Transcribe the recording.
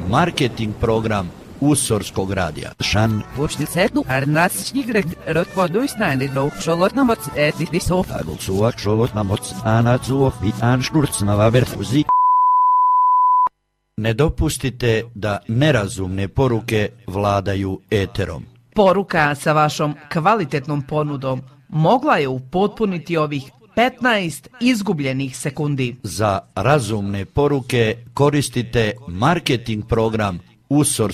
marketing program Usorskog radija. Šan. Počti sednu, arnasčnigret, rotvoduisnani, no, šolotnamoc, edisov. Agulsuak, šolotnamoc, anacuov, vitanškurcnava verfuzi. Ne dopustite da nerazumne poruke vladaju eterom. Poruka sa vašom kvalitetnom ponudom mogla je upotpuniti ovih 15 izgubljenih sekundi. Za razumne poruke koristite marketing program Usorskog